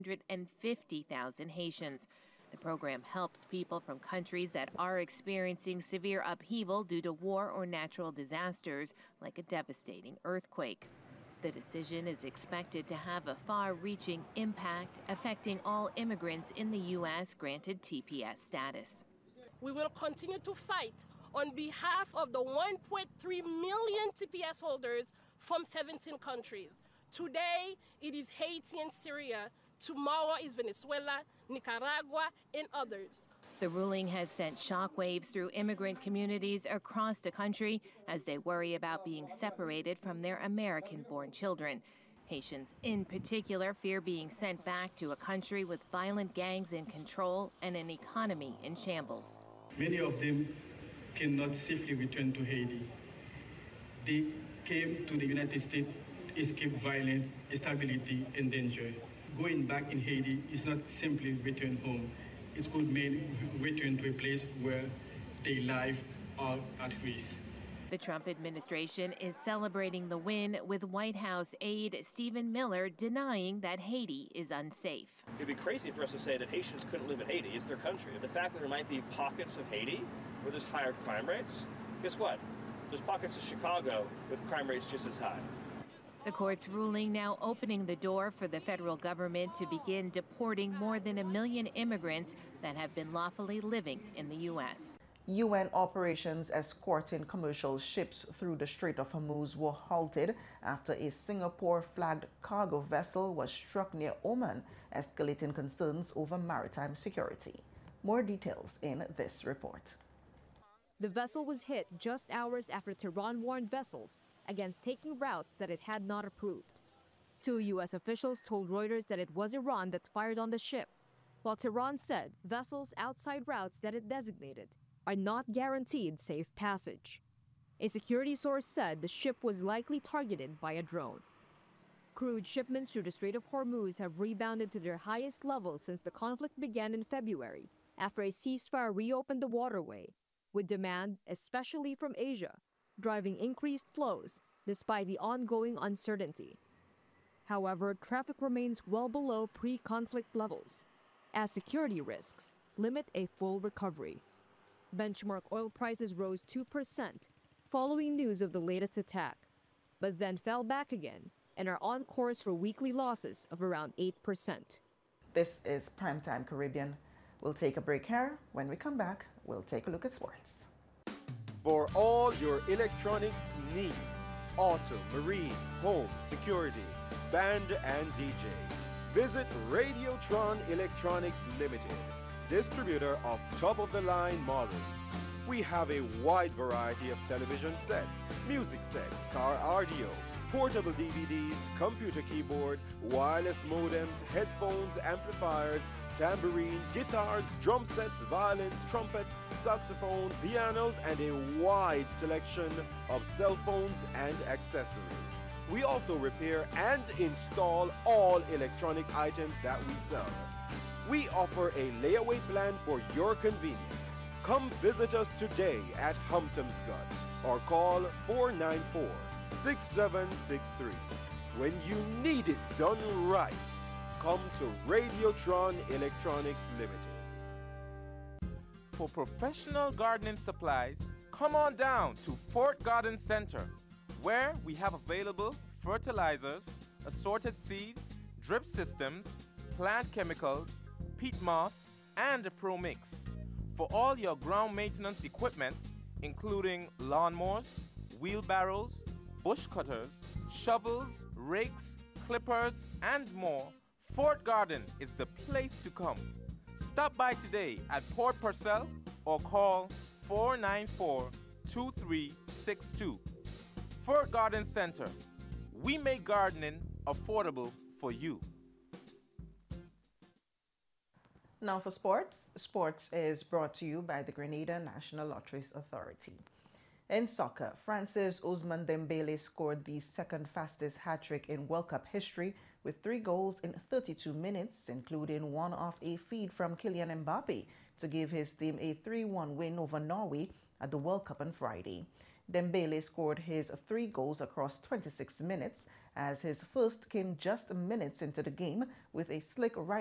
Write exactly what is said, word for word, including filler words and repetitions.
hundred fifty thousand Haitians. The program helps people from countries that are experiencing severe upheaval due to war or natural disasters, like a devastating earthquake. The decision is expected to have a far-reaching impact, affecting all immigrants in the U S granted T P S status. We will continue to fight on behalf of the one point three million T P S holders from seventeen countries. Today, it is Haiti and Syria. Tomorrow is Venezuela, Nicaragua, and others. The ruling has sent shockwaves through immigrant communities across the country as they worry about being separated from their American-born children. Haitians in particular fear being sent back to a country with violent gangs in control and an economy in shambles. Many of them cannot safely return to Haiti. They came to the United States to escape violence, instability, and danger. Going back in Haiti is not simply return home. It could mean return to a place where their lives are at risk. The Trump administration is celebrating the win, with White House aide Stephen Miller denying that Haiti is unsafe. It'd be crazy for us to say that Haitians couldn't live in Haiti. It's their country. The fact that there might be pockets of Haiti where there's higher crime rates, guess what? There's pockets of Chicago with crime rates just as high. The court's ruling now opening the door for the federal government to begin deporting more than a million immigrants that have been lawfully living in the U S. U N operations escorting commercial ships through the Strait of Hormuz were halted after a Singapore-flagged cargo vessel was struck near Oman, escalating concerns over maritime security. More details in this report. The vessel was hit just hours after Tehran warned vessels against taking routes that it had not approved. Two U S officials told Reuters that it was Iran that fired on the ship, while Tehran said vessels outside routes that it designated are not guaranteed safe passage. A security source said the ship was likely targeted by a drone. Crude shipments through the Strait of Hormuz have rebounded to their highest level since the conflict began in February, after a ceasefire reopened the waterway, with demand, especially from Asia, driving increased flows despite the ongoing uncertainty. However, traffic remains well below pre-conflict levels, as security risks limit a full recovery. Benchmark oil prices rose two percent following news of the latest attack, but then fell back again and are on course for weekly losses of around eight percent. This is Primetime Caribbean. We'll take a break here. When we come back, we'll take a look at sports. For all your electronics needs, auto, marine, home, security, band and D J, visit Radiotron Electronics Limited, distributor of top-of-the-line models. We have a wide variety of television sets, music sets, car audio, portable D V Ds, computer keyboard, wireless modems, headphones, amplifiers, tambourine, guitars, drum sets, violins, trumpets, saxophone, pianos, and a wide selection of cell phones and accessories. We also repair and install all electronic items that we sell. We offer a layaway plan for your convenience. Come visit us today at Humptomscott or call four nine four, six seven six three. When you need it done right, come to Radiotron Electronics Limited. For professional gardening supplies, come on down to Fort Garden Center, where we have available fertilizers, assorted seeds, drip systems, plant chemicals, peat moss, and a Pro Mix. For all your ground maintenance equipment, including lawnmowers, wheelbarrows, bush cutters, shovels, rakes, clippers, and more, Fort Garden is the place to come. Stop by today at Port Purcell or call four nine four, two three six two. Fort Garden Center. We make gardening affordable for you. Now for sports. Sports is brought to you by the Grenada National Lotteries Authority. In soccer, France's Ousmane Dembele scored the second fastest hat-trick in World Cup history with three goals in thirty-two minutes, including one off a feed from Kylian Mbappe to give his team a three one win over Norway at the World Cup on Friday. Dembele scored his three goals across twenty-six minutes as his first came just minutes into the game with a slick right